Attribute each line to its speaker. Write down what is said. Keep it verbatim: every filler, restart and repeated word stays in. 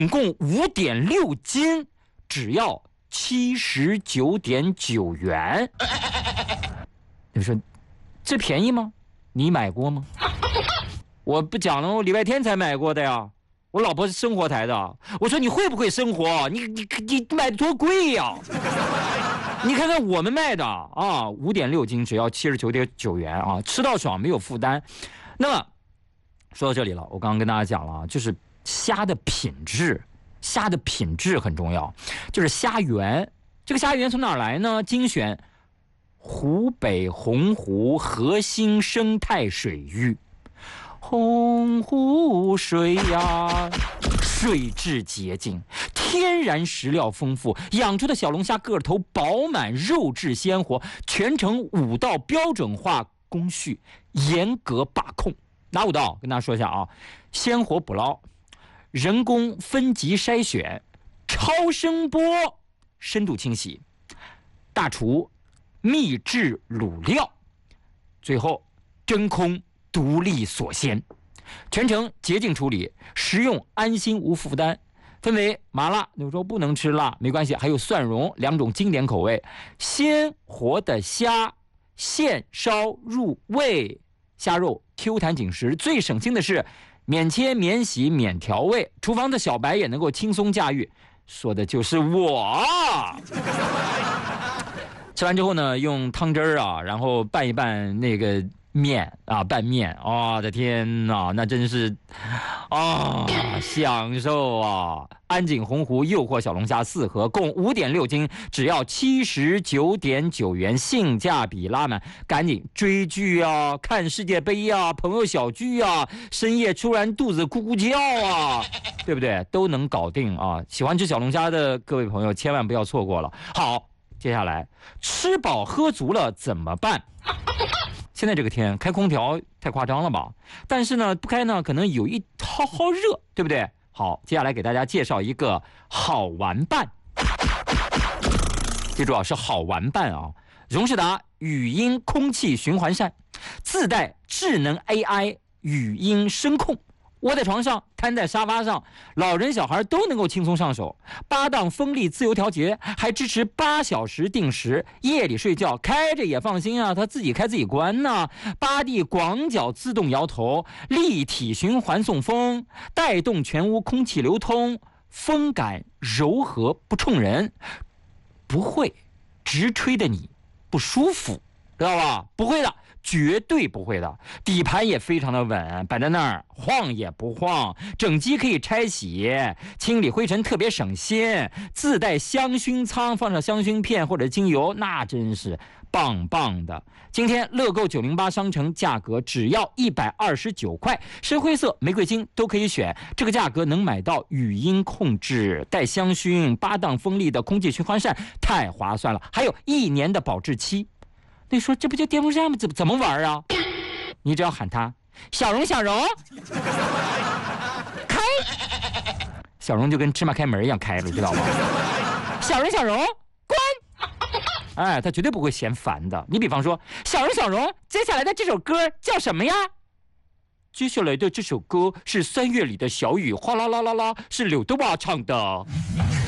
Speaker 1: 共五点六斤，只要七十九点九元。你说这便宜吗？你买过吗？我不讲了，我礼拜天才买过的呀。我老婆是生活台的，我说你会不会生活？你你你买的多贵呀！你看看我们卖的啊，五点六斤只要七十九点九元啊，吃到爽，没有负担。那么说到这里了，我刚刚跟大家讲了，就是虾的品质，虾的品质很重要，就是虾源。这个虾源从哪儿来呢？精选湖北洪湖核心生态水域。洪湖水呀，水质洁净，天然食料丰富，养出的小龙虾个头饱满，肉质鲜活，全程五道标准化工序，严格把控。哪五道？跟大家说一下啊：鲜活捕捞、人工分级筛选、超声波深度清洗、大厨秘制卤料，最后真空独立锁鲜，全程洁净处理，食用安心无负担。分为麻辣，有时候不能吃辣没关系，还有蒜蓉两种经典口味。鲜活的虾现烧入味，虾肉 Q 弹紧实，最省心的是免切免洗免调味，厨房的小白也能够轻松驾驭，说的就是我。吃完之后呢，用汤汁儿啊，然后拌一拌那个面啊，拌面，我、哦、的天哪，那真是啊、哦，享受啊！安井洪湖诱惑小龙虾四盒，共五点六斤，只要七十九点九元，性价比拉满。赶紧追剧啊，看世界杯啊，朋友小聚啊，深夜突然肚子咕咕叫啊，对不对？都能搞定啊！喜欢吃小龙虾的各位朋友，千万不要错过了。好。接下来吃饱喝足了怎么办？现在这个天开空调太夸张了吧，但是呢不开呢可能有一好好热，对不对？好，接下来给大家介绍一个好玩伴，记住啊，是好玩伴啊。荣仕达语音空气循环扇，自带智能 A I 语音声控，窝在床上，瘫在沙发上，老人小孩都能够轻松上手。八档风力自由调节，还支持八小时定时。夜里睡觉开着也放心啊，它自己开自己关呢。八 D 广角自动摇头，立体循环送风，带动全屋空气流通，风感柔和不冲人，不会直吹的你不舒服，知道吧？不会的。绝对不会的，底盘也非常的稳，摆在那儿晃也不晃，整机可以拆洗，清理灰尘特别省心，自带香薰仓，放上香薰片或者精油，那真是棒棒的。今天乐购九零八商城价格只要一百二十九块，深灰色、玫瑰金都可以选，这个价格能买到语音控制、带香薰、八档风力的空气循环扇，太划算了，还有一年的保质期。你说这不就电风扇吗？怎么怎么玩啊？你只要喊他小荣小荣开，小荣就跟芝麻开门一样开了，知道吗？小荣小荣关，哎，他绝对不会嫌烦的。你比方说小荣小荣，接下来的这首歌叫什么呀？接下来的这首歌是三月里的小雨，哗啦啦啦啦，是刘德华唱的。